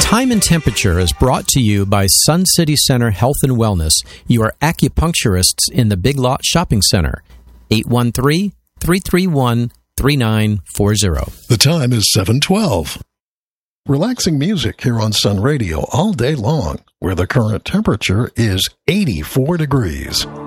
Time and Temperature is brought to you by Sun City Center Health and Wellness, your acupuncturists in the Big Lot Shopping Center. 813-331-3940. The time is 7:12. Relaxing music here on Sun Radio all day long, where the current temperature is 84 degrees.